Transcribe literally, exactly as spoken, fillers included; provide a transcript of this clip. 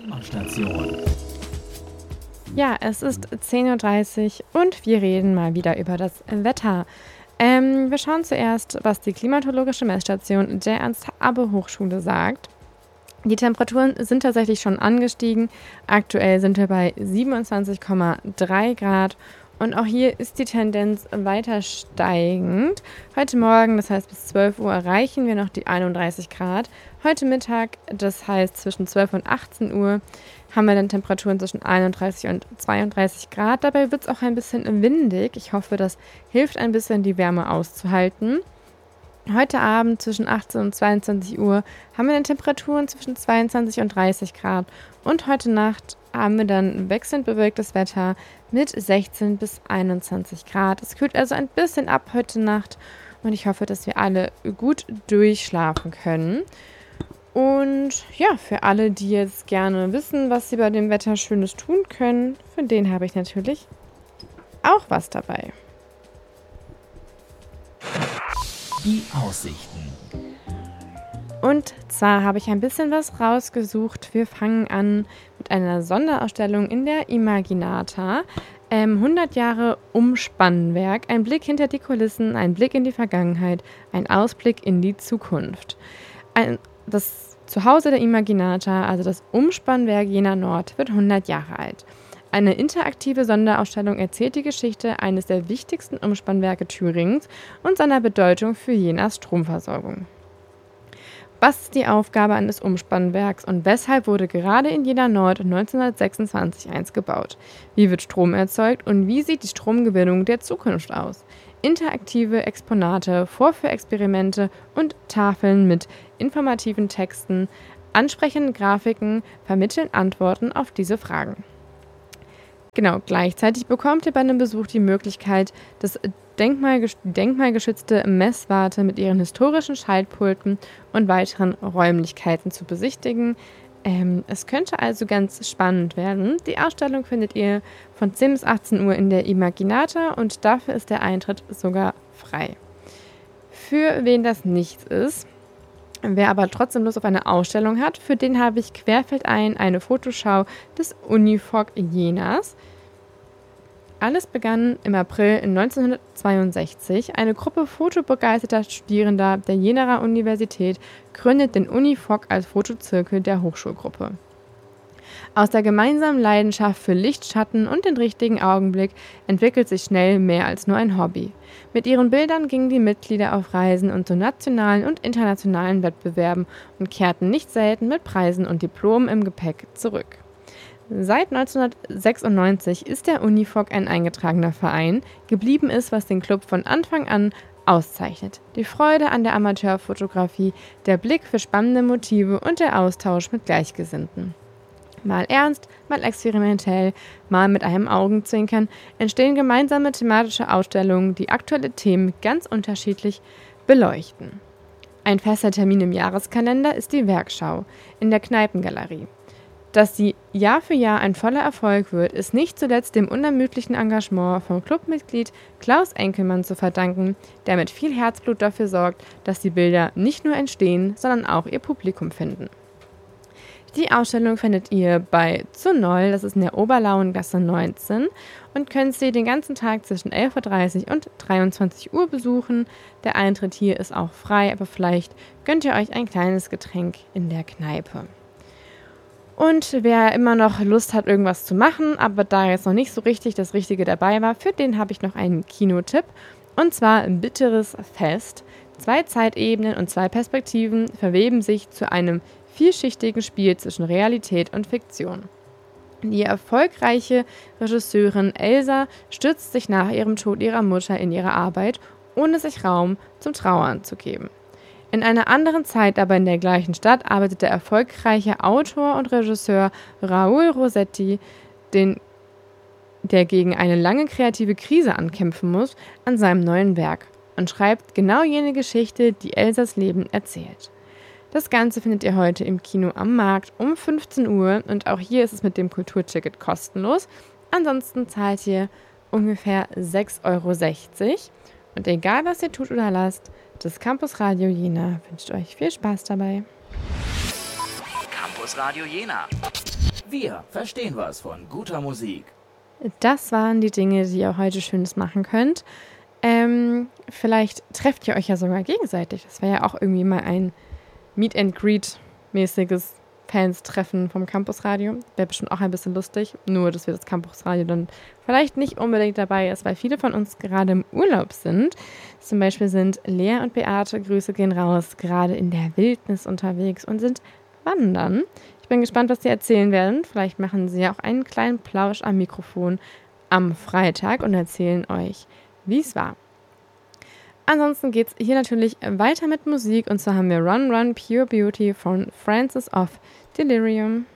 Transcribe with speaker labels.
Speaker 1: Station.
Speaker 2: Ja, es ist zehn Uhr dreißig und wir reden mal wieder über das Wetter. Ähm, wir schauen zuerst, was die klimatologische Messstation der Ernst-Haber-Hochschule sagt. Die Temperaturen sind tatsächlich schon angestiegen. Aktuell sind wir bei siebenundzwanzig Komma drei Grad und auch hier ist die Tendenz weiter steigend. Heute Morgen, das heißt bis zwölf Uhr, erreichen wir noch die einunddreißig Grad. Heute Mittag, das heißt zwischen zwölf und achtzehn Uhr, haben wir dann Temperaturen zwischen einunddreißig und zweiunddreißig Grad. Dabei wird es auch ein bisschen windig. Ich hoffe, das hilft ein bisschen, die Wärme auszuhalten. Heute Abend zwischen achtzehn und zweiundzwanzig Uhr haben wir dann Temperaturen zwischen zweiundzwanzig und dreißig Grad. Und heute Nacht haben wir dann wechselnd bewölktes Wetter mit sechzehn bis einundzwanzig Grad. Es kühlt also ein bisschen ab heute Nacht und ich hoffe, dass wir alle gut durchschlafen können. Und ja, für alle, die jetzt gerne wissen, was sie bei dem Wetter Schönes tun können, für den habe ich natürlich auch was dabei.
Speaker 1: Die Aussichten.
Speaker 2: Und zwar habe ich ein bisschen was rausgesucht. Wir fangen an mit einer Sonderausstellung in der Imaginata. Ähm, hundert Jahre Umspannwerk, ein Blick hinter die Kulissen, ein Blick in die Vergangenheit, ein Ausblick in die Zukunft. Ein, das Zuhause der Imaginata, also das Umspannwerk Jena Nord, wird hundert Jahre alt. Eine interaktive Sonderausstellung erzählt die Geschichte eines der wichtigsten Umspannwerke Thüringens und seiner Bedeutung für Jenas Stromversorgung. Was ist die Aufgabe eines Umspannwerks und weshalb wurde gerade in Jena Nord neunzehnhundertsechsundzwanzig eins gebaut? Wie wird Strom erzeugt und wie sieht die Stromgewinnung der Zukunft aus? Interaktive Exponate, Vorführexperimente und Tafeln mit informativen Texten, ansprechenden Grafiken vermitteln Antworten auf diese Fragen. Genau, gleichzeitig bekommt ihr bei einem Besuch die Möglichkeit, das denkmalgesch- denkmalgeschützte Messwarte mit ihren historischen Schaltpulten und weiteren Räumlichkeiten zu besichtigen. Ähm, es könnte also ganz spannend werden. Die Ausstellung findet ihr von zehn bis achtzehn Uhr in der Imaginata und dafür ist der Eintritt sogar frei. Für wen das nichts ist, wer aber trotzdem Lust auf eine Ausstellung hat, für den habe ich querfeldein eine Fotoschau des Unifog Jenas. Alles begann im April neunzehnhundertzweiundsechzig. Eine Gruppe fotobegeisterter Studierender der Jenaer Universität gründet den Unifog als Fotozirkel der Hochschulgruppe. Aus der gemeinsamen Leidenschaft für Licht, Schatten und den richtigen Augenblick entwickelt sich schnell mehr als nur ein Hobby. Mit ihren Bildern gingen die Mitglieder auf Reisen und zu nationalen und internationalen Wettbewerben und kehrten nicht selten mit Preisen und Diplomen im Gepäck zurück. Seit neunzehnhundertsechsundneunzig ist der Unifog ein eingetragener Verein. Geblieben ist, was den Club von Anfang an auszeichnet: die Freude an der Amateurfotografie, der Blick für spannende Motive und der Austausch mit Gleichgesinnten. Mal ernst, mal experimentell, mal mit einem Augenzwinkern entstehen gemeinsame thematische Ausstellungen, die aktuelle Themen ganz unterschiedlich beleuchten. Ein fester Termin im Jahreskalender ist die Werkschau in der Kneipengalerie. Dass sie Jahr für Jahr ein voller Erfolg wird, ist nicht zuletzt dem unermüdlichen Engagement vom Clubmitglied Klaus Enkelmann zu verdanken, der mit viel Herzblut dafür sorgt, dass die Bilder nicht nur entstehen, sondern auch ihr Publikum finden. Die Ausstellung findet ihr bei Zu Noll, das ist in der Oberlauengasse neunzehn, und könnt sie den ganzen Tag zwischen elf Uhr dreißig und dreiundzwanzig Uhr besuchen. Der Eintritt hier ist auch frei, aber vielleicht gönnt ihr euch ein kleines Getränk in der Kneipe. Und wer immer noch Lust hat, irgendwas zu machen, aber da jetzt noch nicht so richtig das Richtige dabei war, für den habe ich noch einen Kinotipp. Und zwar Bitteres Fest. Zwei Zeitebenen und zwei Perspektiven verweben sich zu einem vielschichtigen Spiel zwischen Realität und Fiktion. Die erfolgreiche Regisseurin Elsa stürzt sich nach ihrem Tod ihrer Mutter in ihre Arbeit, ohne sich Raum zum Trauern zu geben. In einer anderen Zeit, aber in der gleichen Stadt, arbeitet der erfolgreiche Autor und Regisseur Raoul Rossetti, den, der gegen eine lange kreative Krise ankämpfen muss, an seinem neuen Werk und schreibt genau jene Geschichte, die Elsas Leben erzählt. Das Ganze findet ihr heute im Kino am Markt um fünfzehn Uhr und auch hier ist es mit dem Kulturticket kostenlos. Ansonsten zahlt ihr ungefähr sechs Euro sechzig. Und egal, was ihr tut oder lasst, das Campus Radio Jena wünscht euch viel Spaß dabei.
Speaker 1: Campus Radio Jena. Wir verstehen was von guter Musik.
Speaker 2: Das waren die Dinge, die ihr heute Schönes machen könnt. Ähm, vielleicht trefft ihr euch ja sogar gegenseitig. Das wäre ja auch irgendwie mal ein Meet-and-Greet-mäßiges Fans-Treffen vom Campusradio. Wäre bestimmt auch ein bisschen lustig. Nur, dass wir das Campusradio dann vielleicht nicht unbedingt dabei ist, weil viele von uns gerade im Urlaub sind. Zum Beispiel sind Lea und Beate, Grüße gehen raus, gerade in der Wildnis unterwegs und sind wandern. Ich bin gespannt, was sie erzählen werden. Vielleicht machen sie ja auch einen kleinen Plausch am Mikrofon am Freitag und erzählen euch, wie es war. Ansonsten geht es hier natürlich weiter mit Musik und zwar haben wir Run Run Pure Beauty von Francis of Delirium.